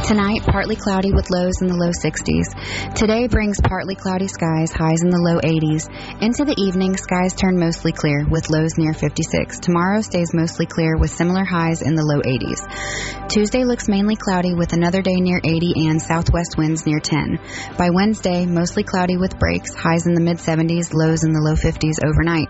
Tonight, partly cloudy with lows in the low 60s. Today brings partly cloudy skies, highs in the low 80s. Into the evening, skies turn mostly clear with lows near 56. Tomorrow stays mostly clear with similar highs in the low 80s. Tuesday looks mainly cloudy with another day near 80 and southwest winds near 10. By Wednesday, mostly cloudy with breaks, highs in the mid-70s, lows in the low 50s overnight.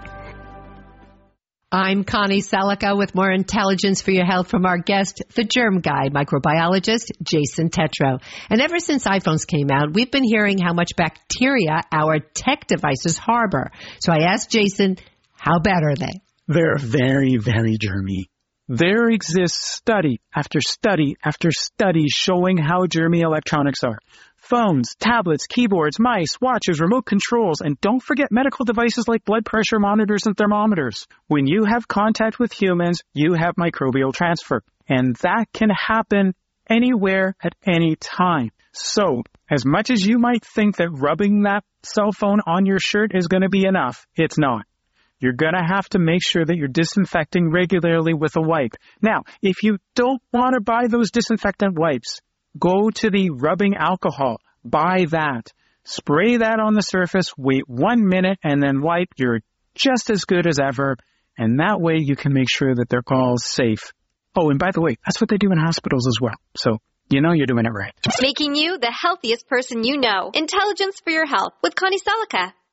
I'm Connie Selica with more intelligence for your health from our guest, the germ guy, microbiologist Jason Tetreault. And ever since iPhones came out, we've been hearing how much bacteria our tech devices harbor. So I asked Jason, how bad are they? They're very, very germy. There exists study after study after study showing how germy electronics are. Phones, tablets, keyboards, mice, watches, remote controls, and don't forget medical devices like blood pressure monitors and thermometers. When you have contact with humans, you have microbial transfer, and that can happen anywhere at any time. So, as much as you might think that rubbing that cell phone on your shirt is going to be enough, it's not. You're going to have to make sure that you're disinfecting regularly with a wipe. Now, if you don't want to buy those disinfectant wipes, go to the rubbing alcohol. Buy that. Spray that on the surface, wait 1 minute, and then wipe. You're just as good as ever. And that way you can make sure that they're all safe. Oh, and by the way, that's what they do in hospitals as well. So, you know you're doing it right. Making you the healthiest person you know. Intelligence for your health with Connie Selica.